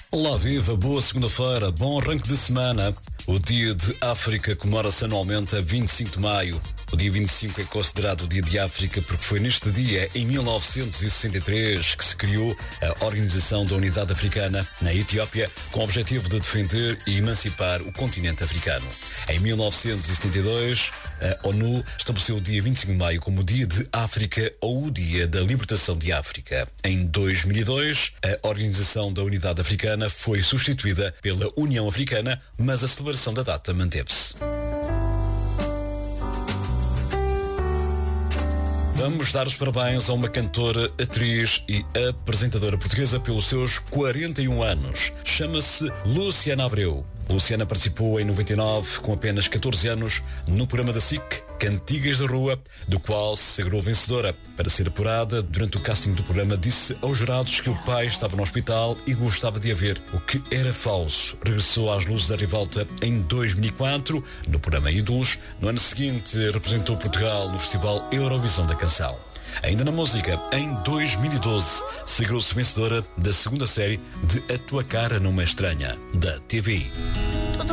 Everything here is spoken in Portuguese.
Olá, viva, boa segunda-feira, bom arranque de semana. O Dia de África comemora-se anualmente a 25 de maio. O dia 25 é considerado o Dia de África porque foi neste dia, em 1963, que se criou a Organização da Unidade Africana, na Etiópia, com o objetivo de defender e emancipar o continente africano. Em 1972, a ONU estabeleceu o dia 25 de maio como o Dia de África ou o Dia da Libertação de África. Em 2002, a Organização da Unidade Africana foi substituída pela União Africana, mas a celebração da data manteve-se. Vamos dar os parabéns a uma cantora, atriz e apresentadora portuguesa pelos seus 41 anos. Chama-se Luciana Abreu. Luciana participou em 99, com apenas 14 anos, no programa da SIC, Cantigas da Rua, do qual se sagrou vencedora. Para ser apurada, durante o casting do programa, disse aos jurados que o pai estava no hospital e gostava de a ver, o que era falso. Regressou às luzes da ribalta em 2004, no programa Ídolos. No ano seguinte, representou Portugal no Festival Eurovisão da Canção. Ainda na música, em 2012, sagrou-se vencedora da segunda série de A Tua Cara Não Me Estranha, da TVI.